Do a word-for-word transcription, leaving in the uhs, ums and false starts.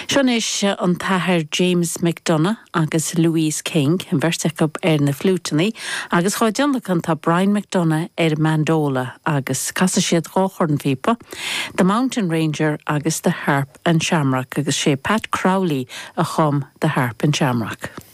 Sean is an tathir James McDonough agus Louise King an bheirsicb ar na flútaní agus cháideanlachan tá Brian McDonough ar Mandola agus casa siad ráchorn fipa, The Mountain Ranger agus The Harp and Shamrock agus sé Pat Crowley a chum The Harp and Shamrock.